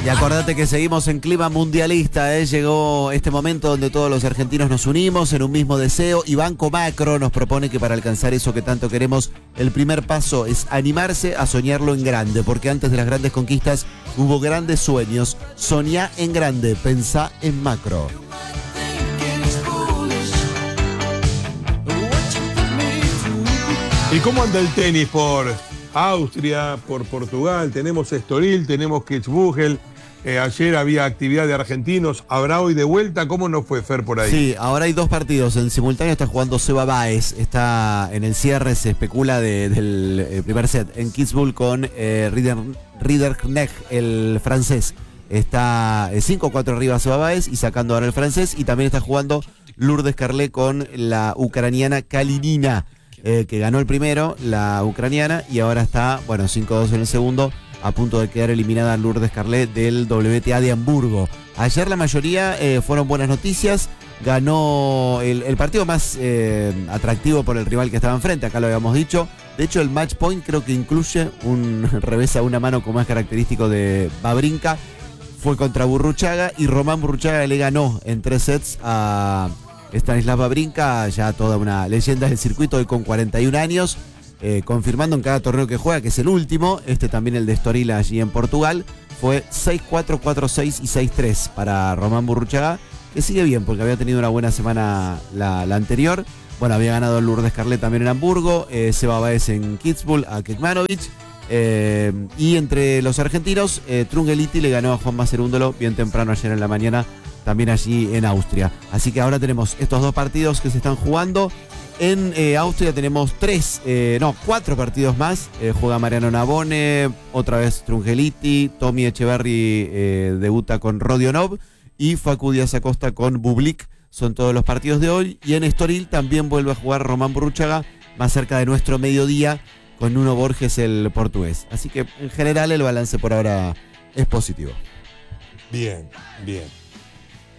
Y acordate que seguimos en clima mundialista, ¿eh? Llegó este momento donde todos los argentinos nos unimos en un mismo deseo y Banco Macro nos propone que para alcanzar eso que tanto queremos, el primer paso es animarse a soñarlo en grande, porque antes de las grandes conquistas hubo grandes sueños. Soñá en grande, pensá en macro. ¿Y cómo anda el tenis por Austria, por Portugal? Tenemos Estoril, tenemos Kitzbühel. Ayer había actividad de argentinos. ¿Habrá hoy de vuelta? ¿Cómo nos fue, Fer, por ahí? Sí, ahora hay dos partidos. En simultáneo está jugando Seba Báez. Está en el cierre, se especula del primer set. En Kitzbühel con Ridderknecht, el francés. Está 5-4 arriba Seba Báez y sacando ahora el francés. Y también está jugando Lourdes Carlet con la ucraniana Kalinina, que ganó el primero, la ucraniana, y ahora está, 5-2 en el segundo, a punto de quedar eliminada Lourdes Carlet del WTA de Hamburgo. Ayer la mayoría fueron buenas noticias. Ganó el partido más atractivo por el rival que estaba enfrente, acá lo habíamos dicho. De hecho, el match point creo que incluye un revés a una mano como es característico de Wawrinka. Fue contra Burruchaga y Román Burruchaga le ganó en 3 sets a Stanislav Wawrinka, ya toda una leyenda del circuito, hoy con 41 años, confirmando en cada torneo que juega, que es el último, también el de Estoril allí en Portugal. Fue 6-4, 4-6 y 6-3 para Román Burruchaga, que sigue bien porque había tenido una buena semana la anterior. Había ganado el Lourdes Carlet también en Hamburgo, Seba Báez en Kitzbühel a Kekmanovic. Y entre los argentinos, Trungeliti le ganó a Juan Macerúndolo bien temprano ayer en la mañana, también allí en Austria. Así que ahora tenemos estos dos partidos que se están jugando. En Austria tenemos 4 partidos más. Juega Mariano Navone, otra vez Trungeliti, Tommy Echeverry debuta con Rodionov y Facu Díaz Acosta con Bublik. Son todos los partidos de hoy. Y en Estoril también vuelve a jugar Román Burruchaga, más cerca de nuestro mediodía, con Nuno Borges, el portugués. Así que en general el balance por ahora es positivo. Bien, bien.